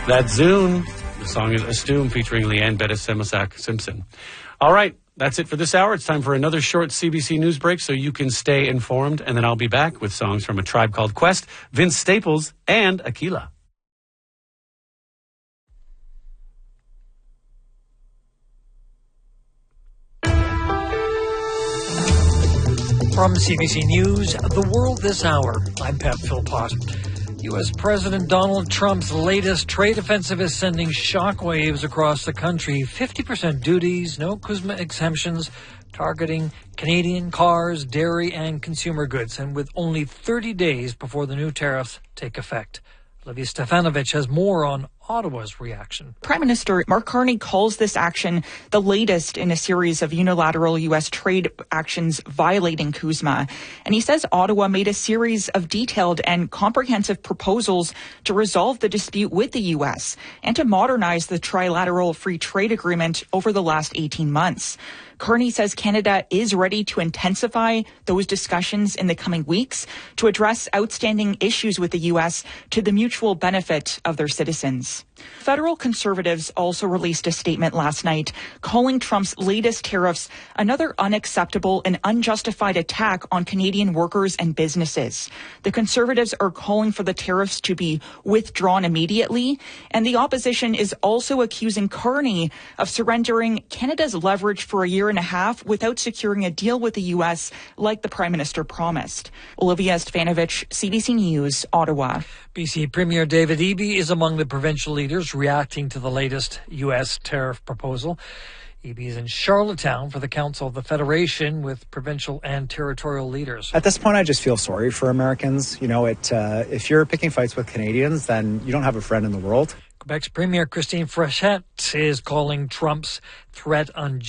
That's Zune. The song is Astum featuring Leanne Bettis Simpson. All right, that's it for this hour. It's time for another short CBC News break so you can stay informed, and then I'll be back with songs from A Tribe Called Quest, Vince Staples, and Aquila. From CBC News, The World This Hour, I'm Pat Philpott. U.S. President Donald Trump's latest trade offensive is sending shockwaves across the country. 50% duties, no CUSMA exemptions, targeting Canadian cars, dairy, and consumer goods, and with only 30 days before the new tariffs take effect. Olivia Stefanovich has more on Ottawa's reaction. Prime Minister Mark Carney calls this action the latest in a series of unilateral U.S. trade actions violating CUSMA. And he says Ottawa made a series of detailed and comprehensive proposals to resolve the dispute with the U.S. and to modernize the trilateral free trade agreement over the last 18 months. Carney says Canada is ready to intensify those discussions in the coming weeks to address outstanding issues with the U.S. to the mutual benefit of their citizens. Federal Conservatives also released a statement last night calling Trump's latest tariffs another unacceptable and unjustified attack on Canadian workers and businesses. The Conservatives are calling for the tariffs to be withdrawn immediately, and the opposition is also accusing Carney of surrendering Canada's leverage for a year and a half without securing a deal with the U.S. like the Prime Minister promised. Olivia Stefanovich, CBC News, Ottawa. BC Premier David Eby is among the provincial leaders reacting to the latest U.S. tariff proposal. Eby is in Charlottetown for the Council of the Federation with provincial and territorial leaders. At this point, I just feel sorry for Americans. You know, if you're picking fights with Canadians, then you don't have a friend in the world. Quebec's Premier Christine Frechette is calling Trump's threat unjust.